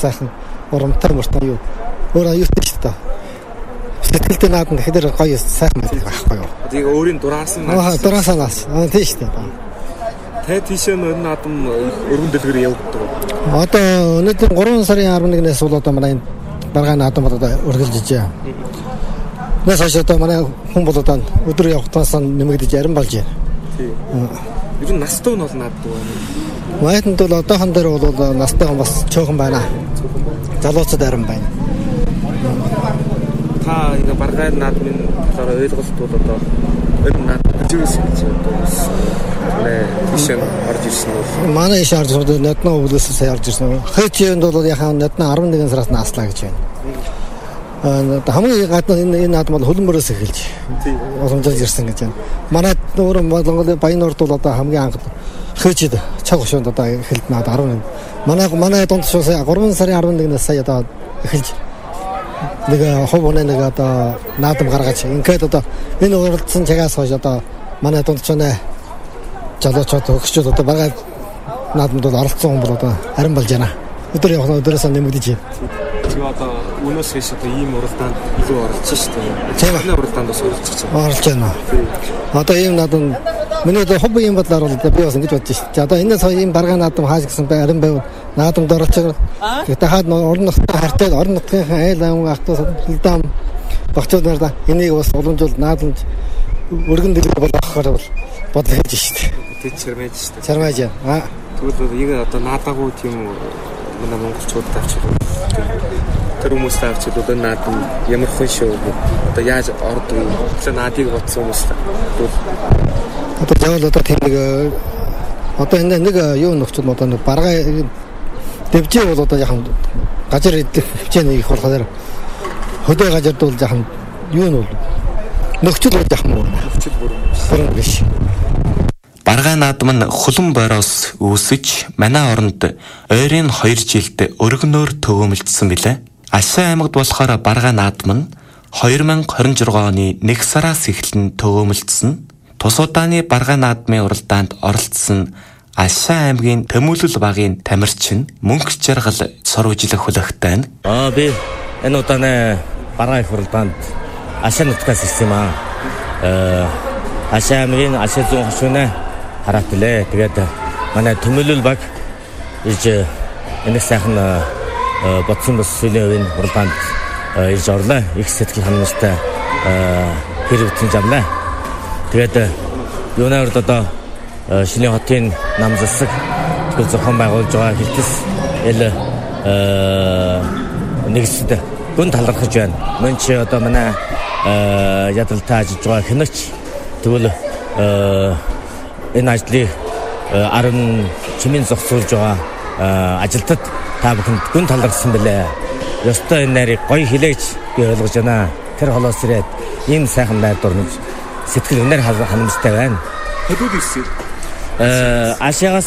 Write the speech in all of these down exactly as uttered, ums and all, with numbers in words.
сайхан урамтай мөртөө юу. Өөр аюултай шүү дээ. Сэтгэлдээ наадам тэгэхээр гоё сайхан байдаг байхгүй юу? Тэгээ өөрийн дураасан наас. Аа дураасан наас. Аа тийм шүү дээ. Тэ тийшээ нөр наадам өргөн дэлгэр явагддаг. Одоо өнөөдөр гурван сарын арван нэгнээс бол одоо манай баргаан наадам бол одоо үргэлжлэж байна. Нас хойш одоо манай хүн бол одоо өдөр явахтаас нэмэгдэж арин болж байна. Тийм. Ер нь настай нь бол нааддаг байна. Майданд бол одоохон дээр бол настайхан бас чөөхөн байна. Залууцад арин байна. Та энэ баргаан наадмын талаар ойлголт бол одоо энэ наадам зүйлс гэж нэ тийшээ орж ирсэн бол манай иш орж ирсэн наднаа өвлөөс сая орж ирсэн. Хэчээнд бол яхаа наднаа арван нэгэн сараас нааслаа гэж байна. Аа хамгийн гадна энэ энэ наадам бол хөлбөмбөрөөс эхэлж уламжлаж ирсэн гэж байна. Манай өөр Монголын Баянурд бол одоо хамгийн анх хэчээд цаг хөшөөнд одоо эхэлд наад арван манай манай дунд шуу сая гурван сарын арван нэгнээс сая одоо эхэлж нэг хов оноо нэг одоо наадам гаргаж ингээд одоо энэ уралдсан цагаас хойш одоо манай дунд шуунаа залуучууд өгчүүд одоо баргаа наадамд бол оролцсон хүн бол одоо арин болж байна. Өдөр явах өдрөөс нэмэгдэж байна. Тэгээ одоо өнөөс хойш одоо ийм уралдаанд илүү оролцсон шүү дээ. Цэвэрний уралдаанд бас оролцож байна. Оролцож байна. Одоо ийм наадам миний одоо хобби юм бодлоор бол би бас ингэж бодож шүү дээ. Одоо энэс хоёр ийм баргаа наадам хааж гисэн бай арин байв наадамд оролцож гэхдээ хаад орон нутгийн хартай орон нутгийн айл ам ахтаа хилдэм багчууд нарда энийг бас уламжуул наадамж өргөн дэлгэр болгохоор бол бодлоо хийж шүү дээ. Тэг чармаж шүү дээ. Чармаж аа. Тэгвэл яг одоо наадаагүй тийм манай монголчууд тавьчихвал тэр хүмүүс тавьчихвал одоо наадам ямар хүн шүү одоо яаж ордог юм тэр наадыг бодсон хүмүүс тэгвэл одоо заавал одоо тийм нэг одоо энэ нэг юу нөхцөл одоо нэг баргаа дэвжээ бол одоо яхан газар хөвчэний их болохоор хөдөө газард бол яхан юу нь бол нөхцөл бол яхан нөхцөл бүрэн биш. Баргаа наадам нь хулан бороос үүсэж манай оронд ойрын хоёр жилд өргөнөөр төгөөмөлдсөн билээ. Ашаа аймагт болохоор баргаа наадам нь хоёр мянга хорин жургаан оны нэг сараас эхлэн төгөөмөлдсөн. Тус удааны баргаа наадмын уралдаанд оролцсон Ашаа аймгийн Төмөлөл багийн тамирчин мөнгө жаргал сурвалжлах хүлэгтэй нь. Аа би энэ удааны баргаа их уралдаанд Ашаа нутгаас ирсэн юм аа. Э Ашаа аймгийн Ашаа зүүн хошууны хараатлаа. Тэгээд манай Төмөлөл баг иж энэ сайхан бодсон бас сүлийн үеийн уралдаанд ирж орлоо. Их сэтгэл ханамжтай хэрэгцэн замлаа. Тэгээд юунаар одоо шинэ хотын нам засаг тэгвэл зохион байгуулж байгаа хэлтс эл нэгсэд гүн талархаж байна. Мөн чи одоо манай ядалтаа ажиллаж байгаа хэнэч тэгвэл энэ ажлыг арын чимийн зохицуулж байгаа ажилтад та бүхэнд гүн талархсан билээ. Ёстой энэ нарыг гоё хилээж би ойлгож байна. Тэр холоос ирээд ийм сайхан найр дурнаж сэтгэл өнөр ханамжтай байна. Хөдөөд ирсэн. Э Ашаагаас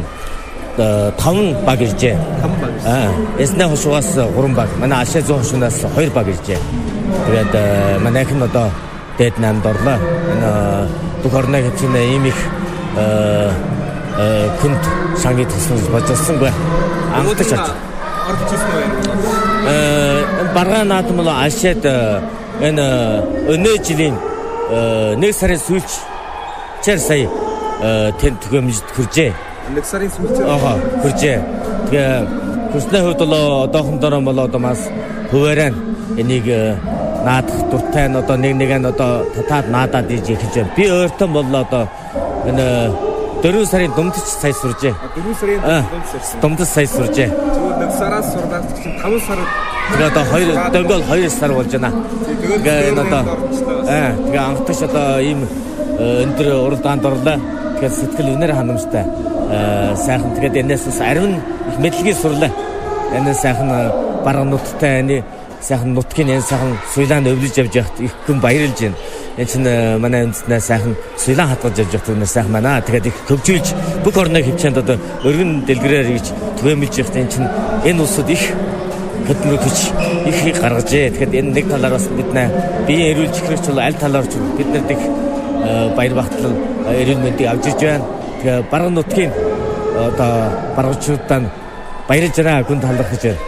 таван баг иржээ. таван баг. Аа, эснэ хошуугаас гурван баг. Манай Ашаа зүүн хошуунаас хоёр баг иржээ. Тэгээд манайх нь одоо дээд намд орлоо. Энэ бүх орны хэвчнээ ийм их э күнд сангийн төсөл божсон бай. Ангадч очив. Орж ирсэн үү? Э баргаа наадам бол Ашаад энэ өнөө жилийн нэг сарын сүүлч чар сая тэнд төгөөмжид хүржээ. Нэг сарын сүүлч. Аа, хүржээ. Тэгээ хүснээ хувьд бол одоохондоо бол одоо бас хуваарай энийг наадах дуртай нь одоо нэг нэг нь одоо татаад наадаад иж эхэлж байна. Би өөртөө бол одоо энэ дөрвөн сарын думдч сая суржээ. дөрвөн сарын думдч сурсан. Думдч сая суржээ. Тэгвэл нэг сараас сурдаг чинь таван сар. Тэгээ одоо хоёр дөнгөл хоёр сар болж байна. Тэгээ энэ одоо аа тэгээ анхдагч одоо ийм өндөр уралдаанд орлоо. Тэгэхээр сэтгэл үнээр ханамжтай сайхан тэгээд энэс бас ариун их мэдлэгийг сурлаа. Энэ сайхан барга нуттай энэ сайхан нутгийн энэ сайхан суйлаанд өвлөж явж явахт их хүн баярлж байна. Энэ чинь манай үндэснээ сайхан суйлаан хатгаж явж явахт энэ сайхан байна. Тэгээд их хөгжүүлж бүх орныг хөвчөнд одоо өргөн дэлгэрээр гэж түгээмэлж явахт энэ чинь энэ улсууд их хөдөлмөрч их гаргажээ. Тэгэхээр энэ нэг талаар бас бид нэ биеийн эрүүл чихрэгч бол аль талаар ч бид нарт их баяр багтлал эрүүл мэндийг авч ирж байна. Тэгээ барга нутгийн одоо баргачдад баярлж байна. Гүн талархаж байна.